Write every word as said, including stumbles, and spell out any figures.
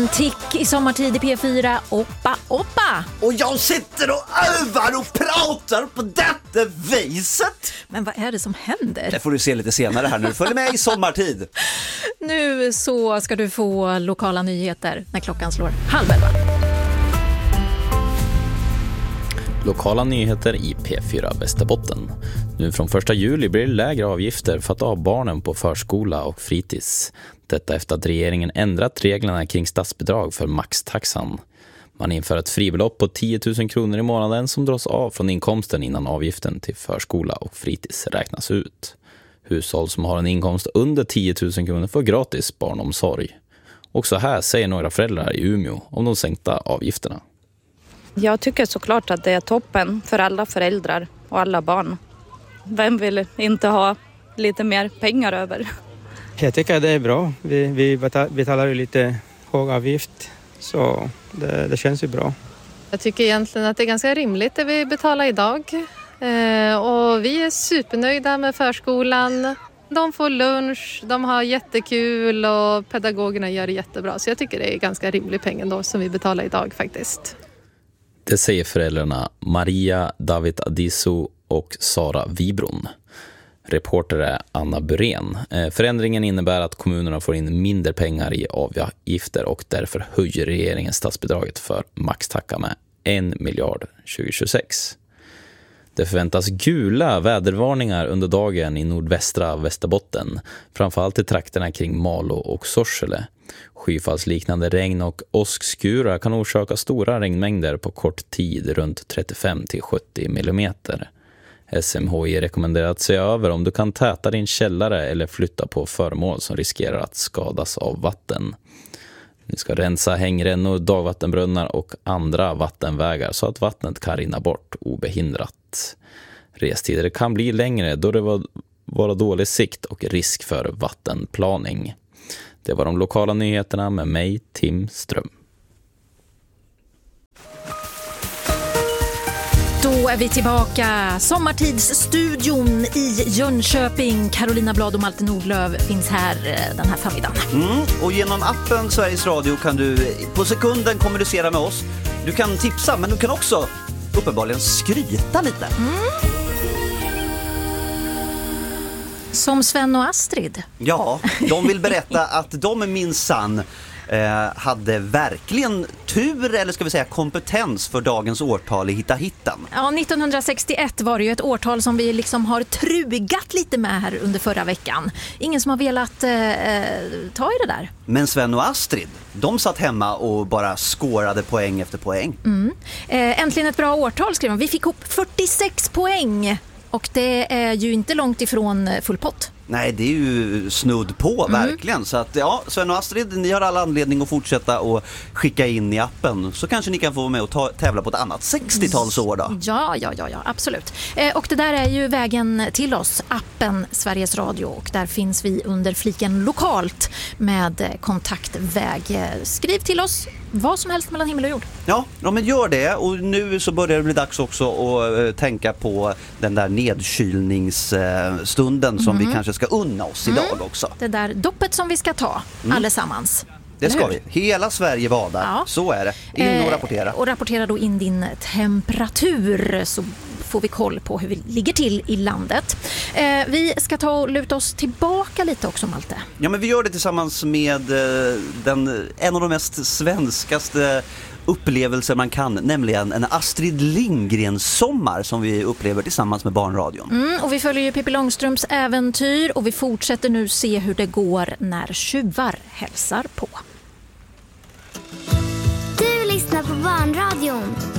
Tick i sommartid i P fyra. Oppa, oppa! Och jag sitter och övar och pratar på detta viset. Men vad är det som händer? Det får du se lite senare här när du följer med i sommartid. Nu så ska du få lokala nyheter när klockan slår halv elva. Lokala nyheter i P fyra Västerbotten. Nu från första juli blir det lägre avgifter för att ha barnen på förskola och fritids. Detta efter att regeringen ändrat reglerna kring statsbidrag för maxtaxan. Man inför ett fribelopp på tio tusen kronor i månaden som dras av från inkomsten innan avgiften till förskola och fritids räknas ut. Hushåll som har en inkomst under tio tusen kronor får gratis barnomsorg. Och så här säger några föräldrar i Umeå om de sänkta avgifterna. Jag tycker såklart att det är toppen för alla föräldrar och alla barn. Vem vill inte ha lite mer pengar över? Jag tycker att det är bra. Vi, vi betalar ju lite hög avgift, så det, det känns ju bra. Jag tycker egentligen att det är ganska rimligt det vi betalar idag. Eh, och vi är supernöjda med förskolan. De får lunch, de har jättekul och pedagogerna gör det jättebra. Så jag tycker det är ganska rimlig peng ändå som vi betalar idag faktiskt. Det säger föräldrarna Maria David Adiso och Sara Vibron. Reporter är Anna Burén. Förändringen innebär att kommunerna får in mindre pengar i avgifter och därför höjer regeringen statsbidraget för maxtaxa med en miljard tjugohundratjugosex. Det förväntas gula vädervarningar under dagen i nordvästra Västerbotten, framförallt i trakterna kring Malå och Sorsele. Skyfallsliknande regn och åskskurar kan orsaka stora regnmängder på kort tid, runt trettiofem till sjuttio millimeter. S M H I rekommenderar att se över om du kan täta din källare eller flytta på föremål som riskerar att skadas av vatten. Ni ska rensa hängrännor, dagvattenbrunnar och andra vattenvägar så att vattnet kan rinna bort obehindrat. Restider kan bli längre då det var, var dålig sikt och risk för vattenplaning. Det var de lokala nyheterna med mig, Tim Ström. Då är vi tillbaka. Sommartidsstudion i Jönköping. Carolina Blad och Malte Nordlöv finns här den här förmiddagen. Mm, och genom appen Sveriges Radio kan du på sekunden kommunicera med oss. Du kan tipsa, men du kan också uppenbarligen skryta lite. Mm. Som Sven och Astrid. Ja, de vill berätta att de minsann eh, hade verkligen tur, eller ska vi säga kompetens, för dagens årtal i Hitta Hittan. Ja, nittonhundrasextioett var det ju ett årtal som vi liksom har trugat lite med här under förra veckan. Ingen som har velat eh, ta i det där. Men Sven och Astrid, de satt hemma och bara skårade poäng efter poäng. Mm. Eh, äntligen ett bra årtal, skrev man. Vi fick ihop fyrtiosex poäng. Och det är ju inte långt ifrån full pott. Nej, det är ju snudd på, mm. verkligen. Så att, ja, Sven och Astrid, ni har alla anledning att fortsätta och skicka in i appen. Så kanske ni kan få vara med och ta, tävla på ett annat sextiotalsår då. Ja, ja, ja, ja, absolut. Eh, och det där är ju vägen till oss, appen Sveriges Radio. Och där finns vi under fliken lokalt med kontaktväg. Skriv till oss vad som helst mellan himmel och jord. Ja, ja, men gör det. Och nu så börjar det bli dags också att uh, tänka på den där nedkylningsstunden uh, som mm. vi kanske ska unna oss idag mm. också. Det där doppet som vi ska ta mm. allesammans. Det ska vi. Hela Sverige badar. Ja. Så är det. In och rapportera. Eh, och rapportera då in din temperatur så får vi koll på hur vi ligger till i landet. Eh, vi ska ta och luta oss tillbaka lite också, Malte. Ja, men vi gör det tillsammans med eh, den, en av de mest svenskaste upplevelser man kan, nämligen en Astrid Lindgren-sommar som vi upplever tillsammans med Barnradion. Mm, och vi följer ju Pippi Långstrumps äventyr och vi fortsätter nu se hur det går när tjuvar hälsar på. Du lyssnar på Barnradion.